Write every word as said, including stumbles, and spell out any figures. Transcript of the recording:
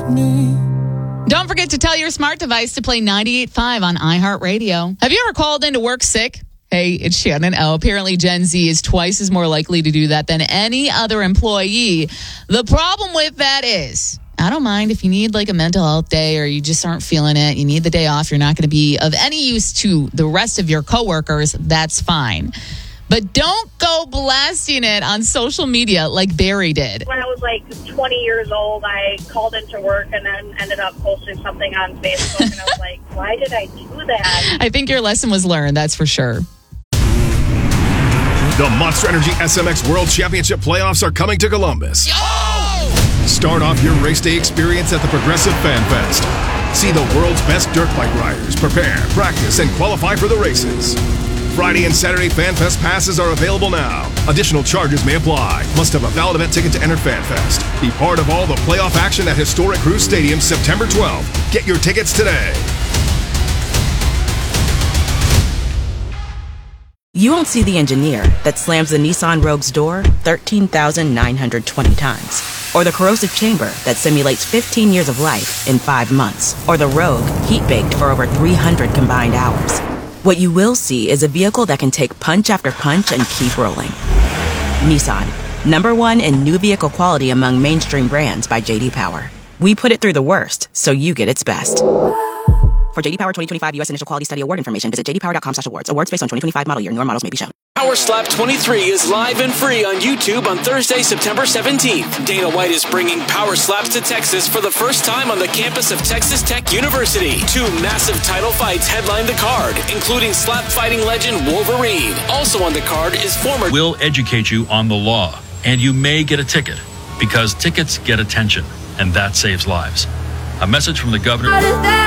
me. Don't forget to tell your smart device to play ninety-eight point five on iHeartRadio. Have you ever called into work sick? Hey, it's Shannon O. Apparently, Gen Z is twice as more likely to do that than any other employee. The problem with that is, I don't mind if you need like a mental health day or you just aren't feeling it. You need the day off. You're not going to be of any use to the rest of your coworkers. That's fine. But don't go blasting it on social media like Barry did. When I was like twenty years old, I called into work and then ended up posting something on Facebook. And I was like, why did I do that? I think your lesson was learned, that's for sure. The Monster Energy S M X World Championship playoffs are coming to Columbus. Oh! Start off your race day experience at the Progressive Fan Fest. See the world's best dirt bike riders prepare, practice, and qualify for the races. Friday and Saturday Fan Fest passes are available now. Additional charges may apply. Must have a valid event ticket to enter Fan Fest. Be part of all the playoff action at Historic Cruise Stadium September twelfth. Get your tickets today. You won't see the engineer that slams the Nissan Rogue's door thirteen thousand nine hundred twenty times. Or the corrosive chamber that simulates fifteen years of life in five months. Or the Rogue heat-baked for over three hundred combined hours. What you will see is a vehicle that can take punch after punch and keep rolling. Nissan, number one in new vehicle quality among mainstream brands by J D Power. We put it through the worst, so you get its best. For J D Power twenty twenty-five U S Initial Quality Study Award information, visit j d power dot com slash awards. Awards based on twenty twenty-five model year. Newer models may be shown. Power Slap twenty-three is live and free on YouTube on Thursday, September seventeenth. Dana White is bringing Power Slaps to Texas for the first time on the campus of Texas Tech University. Two massive title fights headline the card, including slap fighting legend Wolverine. Also on the card is former... We'll educate you on the law, and you may get a ticket, because tickets get attention, and that saves lives. A message from the governor...